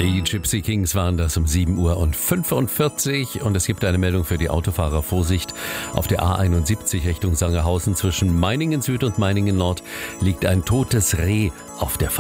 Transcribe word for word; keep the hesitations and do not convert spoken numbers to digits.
Die Gypsy Kings waren das um sieben Uhr und fünfundvierzig und es gibt eine Meldung für die Autofahrer. Vorsicht, auf der A einundsiebzig Richtung Sangerhausen zwischen Meiningen Süd und Meiningen Nord liegt ein totes Reh auf der Fahrt.